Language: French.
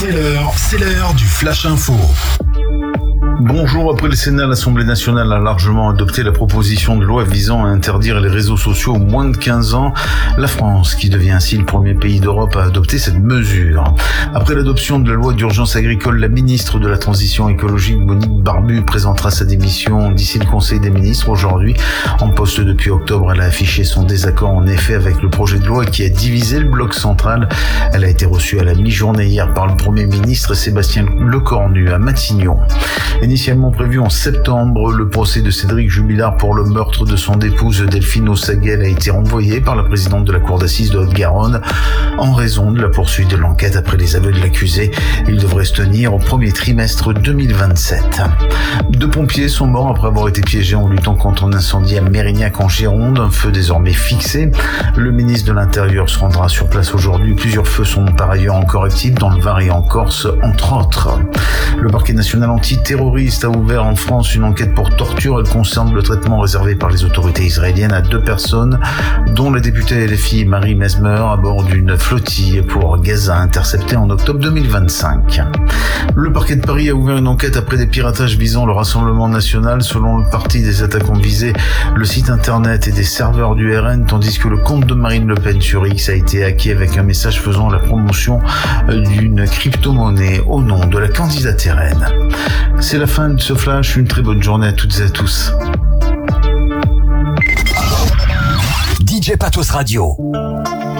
C'est l'heure du Flash Info. Bonjour, après le Sénat, l'Assemblée nationale a largement adopté la proposition de loi visant à interdire les réseaux sociaux aux moins de 15 ans. La France, qui devient ainsi le premier pays d'Europe à adopter cette mesure. Après l'adoption de la loi d'urgence agricole, la ministre de la Transition écologique, Monique Barbu, présentera sa démission d'ici le Conseil des ministres aujourd'hui. En poste depuis octobre, elle a affiché son désaccord en effet avec le projet de loi qui a divisé le bloc central. Elle a été reçue à la mi-journée hier par le Premier ministre Sébastien Lecornu à Matignon. Initialement prévu en septembre, le procès de Cédric Jubilard pour le meurtre de son épouse Delphine Ossaguel a été renvoyé par la présidente de la cour d'assises de Haute-Garonne en raison de la poursuite de l'enquête après les aveux de l'accusé. Il devrait se tenir au premier trimestre 2027. Deux pompiers sont morts après avoir été piégés en luttant contre un incendie à Mérignac en Gironde, un feu désormais fixé. Le ministre de l'Intérieur se rendra sur place aujourd'hui. Plusieurs feux sont par ailleurs encore actifs dans le Var et en Corse, entre autres. Le parquet national antiterroriste a ouvert en France une enquête pour torture. Elle concerne le traitement réservé par les autorités israéliennes à 2 personnes, dont la députée LFI Marie Mesmer à bord d'une flottille pour Gaza interceptée en octobre 2025. Le parquet de Paris a ouvert une enquête après des piratages visant le Rassemblement national. Selon le parti, des attaques ont visé le site internet et des serveurs du RN, tandis que le compte de Marine Le Pen sur X a été hacké avec un message faisant la promotion d'une crypto-monnaie au nom de la candidate RN. C'est la fin de ce flash, une très bonne journée à toutes et à tous. DJ Patos Radio.